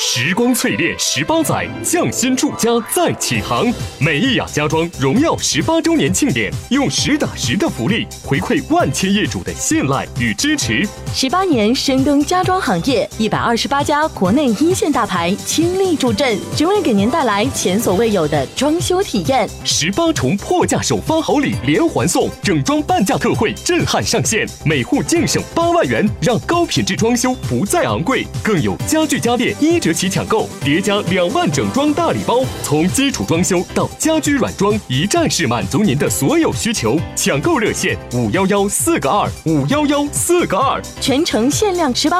时光淬炼18载，匠心住家再起航。美意雅家装荣耀18周年庆典，用实打实的福利回馈万千业主的信赖与支持。 18年深耕家装行业，128家国内一线大牌倾力助阵，只为给您带来前所未有的装修体验。 18重破价首发好礼连环送，整装半价特惠震撼上线，每户净省8万元，让高品质装修不再昂贵。更有家具家电1折起抢购，叠加2万整装大礼包，从基础装修到家居软装，一站式满足您的所有需求。抢购热线511-4个2，511-4个2， 全程限量18